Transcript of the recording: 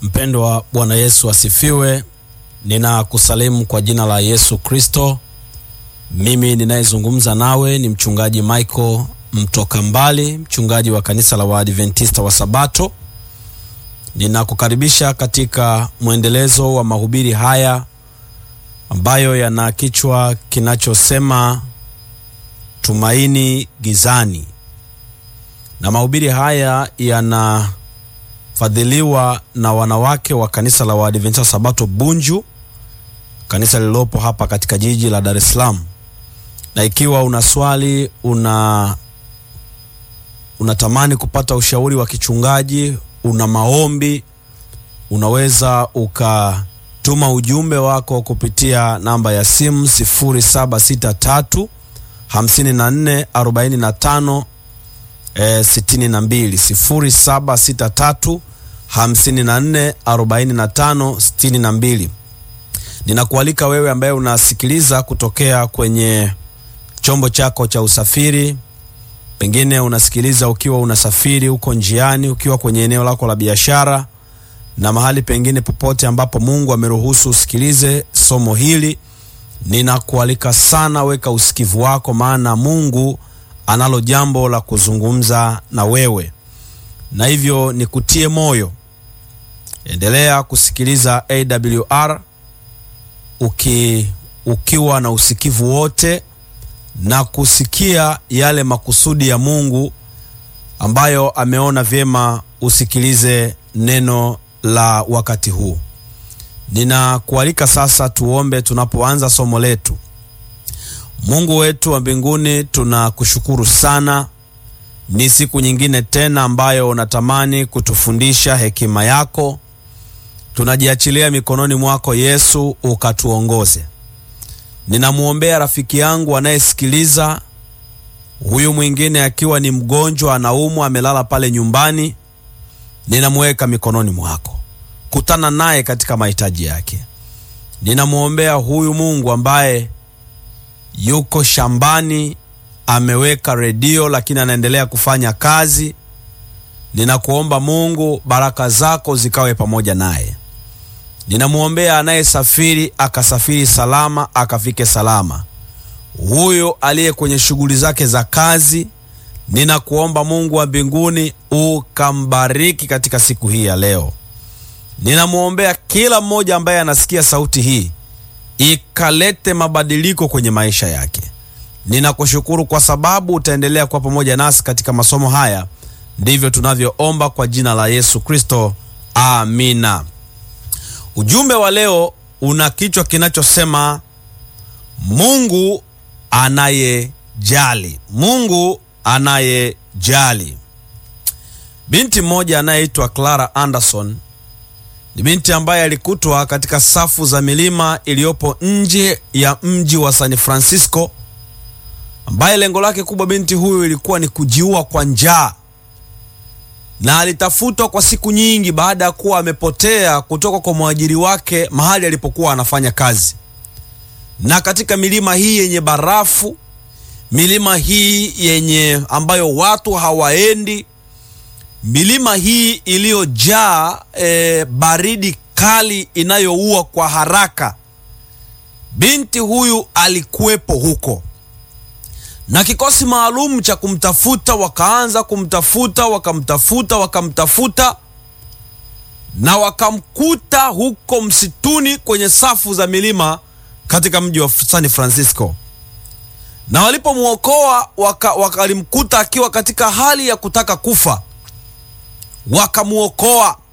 Mpendwa, Bwana Yesu asifiwe. Ninakusalimu kwa jina la Yesu Kristo. Mimi ninayezungumza nawe ni mchungaji Michael Mtoka Mbali, mchungaji wa kanisa la Waadventista wa Sabato. Ninakukaribisha katika mwendelezo wa mahubiri haya ambayo yana kichwa kinachosema Tumaini Gizani. Na mahubiri haya yanafadhiliwa na wanawake wa kanisa la Waadventista wa Sabato Bunju, kanisa lililopo hapa katika jiji la Dar es Salaam. Na ikiwa una swali, unatamani kupata ushauri wa kichungaji, una maombi, unaweza ukatuma ujumbe wako kupitia namba ya simu 0763 54 45 62, 0763 54 45 62. Ninakualika wewe ambaye unasikiliza kutokea kwenye chombo chako cha usafiri. Pengine unasikiliza ukiwa unasafiri, uko njiani, ukiwa kwenye eneo lako la biashara, na mahali pengine popote ambapo Mungu ameruhusu usikilize somo hili. Ninakualika sana, weka usikivu wako, maana Mungu analo jambo la kuzungumza na wewe. Na hivyo nikutie moyo, endelea kusikiliza AWR ukiwa na usikivu wote na kusikia yale makusudi ya Mungu ambayo ameona vyema usikilize neno la wakati huu. Ninakualika sasa tuombe tunapoanza somo letu. Mungu wetu wa mbinguni, tunakushukuru sana. Ni siku nyingine tena ambayo unatamani kutufundisha hekima yako. Tunajiachilia mikononi mwako Yesu, ukatuongoze. Ninamuombea rafiki yangu anayesikiliza, huyu mwingine akiwa ni mgonjwa, anaumwa, amelala pale nyumbani. Ninamweka mikononi mwako. Kutana naye katika mahitaji yake. Ninamuombea huyu Mungu ambaye yuko shambani, ameweka redio lakini anaendelea kufanya kazi. Ninakuomba Mungu, baraka zako zikawe pamoja naye. Ninamuombea anayesafiri, akasafiri salama, akafike salama. Huyo aliye kwenye shughuli zake za kazi, ninakuomba Mungu wa mbinguni ukambariki katika siku hii ya leo. Ninamuombea kila mmoja ambaye anasikia sauti hii, ikalete mabadiliko kwenye maisha yake. Ninakushukuru kwa sababu utaendelea kuwa pamoja nasi katika masomo haya. Ndivyo tunavyoomba kwa jina la Yesu Kristo. Amina. Ujumbe wa leo una kichwa kinachosema Mungu anayejali. Mungu anayejali. Binti mmoja anayeitwa Clara Anderson ni binti ambaye alikutwa katika safu za milima iliyopo nje ya mji wa San Francisco, ambaye lengo lake kubwa binti huyu ilikuwa ni kujiua kwa njaa. Na alitafutwa kwa siku nyingi baada ya kuwa amepotea kutoka kwa mwajiri wake mahali alipokuwa anafanya kazi. Na katika milima hii yenye barafu, milima hii yenye ambayo watu hawaendi, milima hii iliyojaa baridi kali inayoua kwa haraka, binti huyu alikuwepo huko. Na kikosi maalum cha kumtafuta wakaanza kumtafuta, wakamtafuta na wakamkuta huko msituni kwenye safu za milima katika mji wa San Francisco. Na walipomuokoa wakalimkuta akiwa katika hali ya kutaka kufa. Wakamuokoa.